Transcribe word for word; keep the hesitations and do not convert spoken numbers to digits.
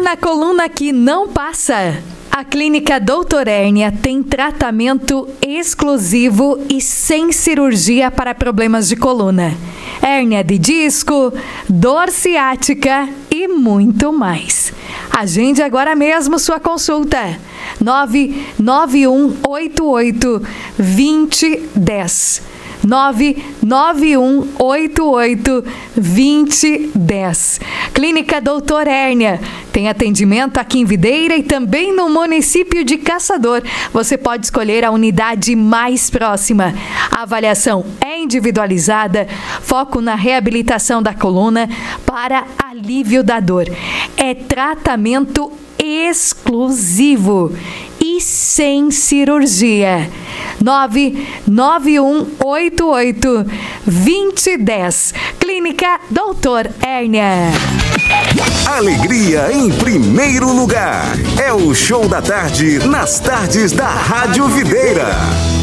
na coluna que não passa. A Clínica doutor Hérnia tem tratamento exclusivo e sem cirurgia para problemas de coluna, hérnia de disco, dor ciática e muito mais. Agende agora mesmo sua consulta. nove nove um oito oito dois zero um zero. nove nove um oito oito dois zero um zero. Clínica doutor Hérnia. Tem atendimento aqui em Videira e também no município de Caçador. Você pode escolher a unidade mais próxima. A avaliação é individualizada, foco na reabilitação da coluna para alívio da dor. É tratamento exclusivo e sem cirurgia. nove nove um oito oito dois zero um zero. Clínica doutor Hérnia. Alegria em primeiro lugar. É o Show da Tarde nas tardes da Rádio Videira.